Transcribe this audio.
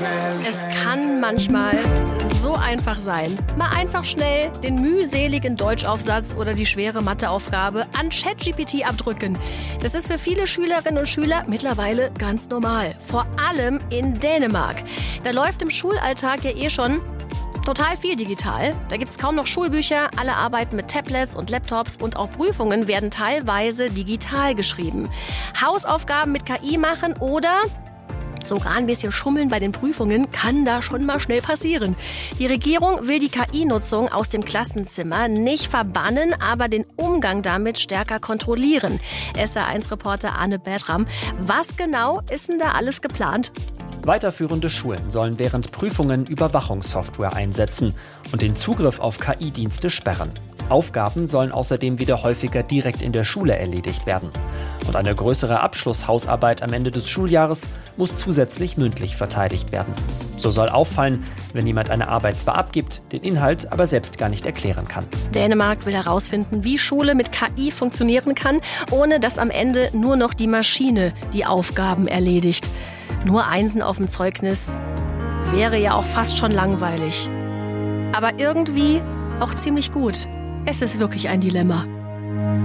Es kann manchmal so einfach sein. Mal einfach schnell den mühseligen Deutschaufsatz oder die schwere Matheaufgabe an ChatGPT abdrücken. Das ist für viele Schülerinnen und Schüler mittlerweile ganz normal. Vor allem in Dänemark. Da läuft im Schulalltag ja schon total viel digital. Da gibt es kaum noch Schulbücher, alle arbeiten mit Tablets und Laptops und auch Prüfungen werden teilweise digital geschrieben. Hausaufgaben mit KI machen oder sogar ein bisschen schummeln bei den Prüfungen kann da schon mal schnell passieren. Die Regierung will die KI-Nutzung aus dem Klassenzimmer nicht verbannen, aber den Umgang damit stärker kontrollieren. SR1-Reporter Arne Bertram. Was genau ist denn da alles geplant? Weiterführende Schulen sollen während Prüfungen Überwachungssoftware einsetzen und den Zugriff auf KI-Dienste sperren. Aufgaben sollen außerdem wieder häufiger direkt in der Schule erledigt werden. Und eine größere Abschlusshausarbeit am Ende des Schuljahres muss zusätzlich mündlich verteidigt werden. So soll auffallen, wenn jemand eine Arbeit zwar abgibt, den Inhalt aber selbst gar nicht erklären kann. Dänemark will herausfinden, wie Schule mit KI funktionieren kann, ohne dass am Ende nur noch die Maschine die Aufgaben erledigt. Nur Einsen auf dem Zeugnis wäre ja auch fast schon langweilig. Aber irgendwie auch ziemlich gut. Es ist wirklich ein Dilemma.